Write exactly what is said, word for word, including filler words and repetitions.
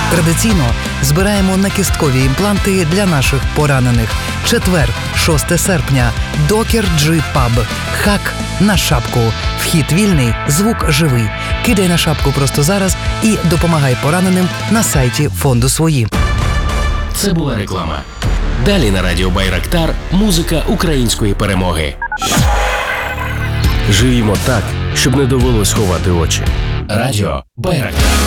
Традиційно збираємо накісткові імпланти для наших поранених. Четвер, шосте серпня. Докер Джи Паб. Хак на шапку. Вхід вільний, звук живий. Кидай на шапку просто зараз і допомагай пораненим на сайті фонду «Свої». Це була реклама. Далі на радіо Байрактар музика української перемоги. Живімо так, щоб не довелось ховати очі. Радіо Байрактар.